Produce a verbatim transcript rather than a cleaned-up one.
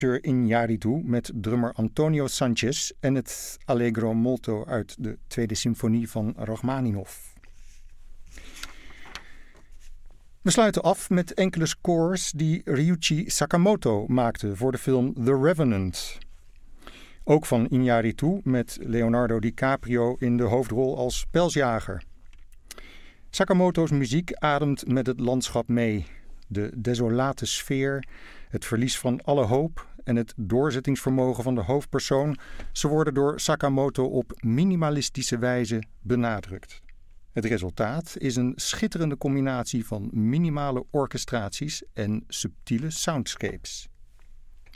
Iñárritu met drummer Antonio Sanchez en het Allegro molto uit de tweede symfonie van Rachmaninoff. We sluiten af met enkele scores die Ryuichi Sakamoto maakte voor de film The Revenant. Ook van Iñárritu met Leonardo DiCaprio in de hoofdrol als pelsjager. Sakamoto's muziek ademt met het landschap mee. De desolate sfeer, het verlies van alle hoop en het doorzettingsvermogen van de hoofdpersoon, ze worden door Sakamoto op minimalistische wijze benadrukt. Het resultaat is een schitterende combinatie van minimale orchestraties en subtiele soundscapes.